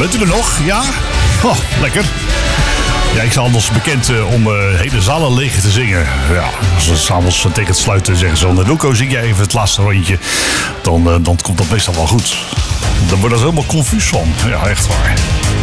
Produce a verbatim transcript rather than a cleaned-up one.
Bent u er nog? Ja? Oh, lekker. Ja, ik sta anders bekend uh, om uh, hele zalen leeg te zingen. Ja, als we s'avonds tegen het sluiten zeggen ze dan... Wilco, zing jij even het laatste rondje. Dan, uh, dan komt dat meestal wel goed. Dan wordt dat helemaal confuus van. Ja, echt waar.